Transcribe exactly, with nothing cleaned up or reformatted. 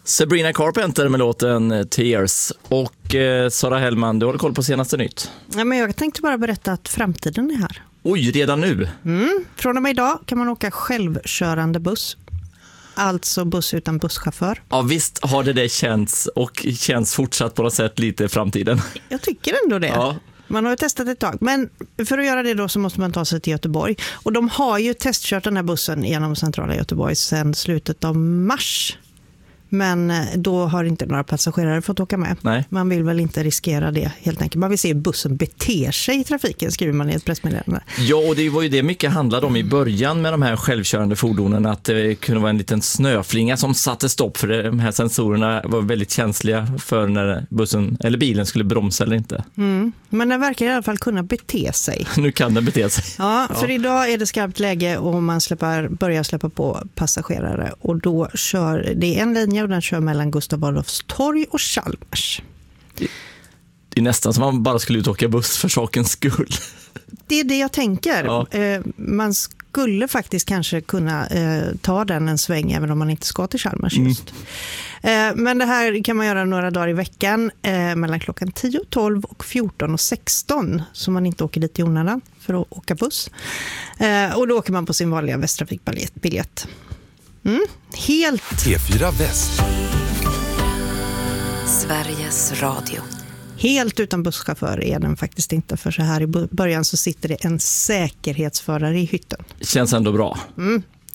Sabrina Carpenter med låten Tears. Och eh, Sara Hellman, du håller koll på senaste nytt. Ja, men jag tänkte bara berätta att framtiden är här. Oj, redan nu? Mm. Från och med idag kan man åka självkörande buss. Alltså buss utan busschaufför. Ja, visst har det det känts och känns fortsatt på något sätt lite i framtiden. Jag tycker ändå det. Ja. Man har ju testat ett tag. Men för att göra det då så måste man ta sig till Göteborg. Och de har ju testkört den här bussen genom centrala Göteborg sedan slutet av mars. Men då har inte några passagerare fått åka med. Nej. Man vill väl inte riskera det helt enkelt. Man vill se hur bussen beter sig i trafiken, skriver man i ett pressmeddelande. Ja, och det var ju det mycket handlade om i början med de här självkörande fordonen. Att det kunde vara en liten snöflinga som satte stopp, för de här sensorerna var väldigt känsliga för när bussen eller bilen skulle bromsa eller inte. Mm. Men den verkar i alla fall kunna bete sig. Nu kan den bete sig. Ja, för Ja. idag är det skarpt läge och man släpper, börjar släppa på passagerare. Och då kör, det är en linje och den kör mellan Gustav Adolfs torg och Chalmers. Det, det är nästan som man bara skulle ut och åka buss för sakens skull. Det är det jag tänker. Ja. Eh, man skulle faktiskt kanske kunna eh, ta den en sväng även om man inte ska till Chalmers just. Mm. Eh, men det här kan man göra några dagar i veckan eh, mellan klockan tio, tolv och fjorton och sexton, så man inte åker dit i onödan för att åka buss. Eh, och då åker man på sin vanliga Västtrafikbiljett. Mm. Helt T fyra Väst. Sveriges Radio. Helt utan busschaufför är den faktiskt inte, för så här i början så sitter det en säkerhetsförare i hytten. Känns ändå bra. Mm.